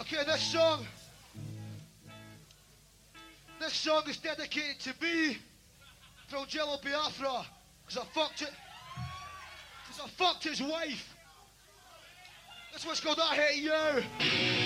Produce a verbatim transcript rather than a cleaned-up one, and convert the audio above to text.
Okay, this song. This song is dedicated to me from Jello Biafra. Because I fucked it. Because I fucked his wife. That's what's called I Hate You.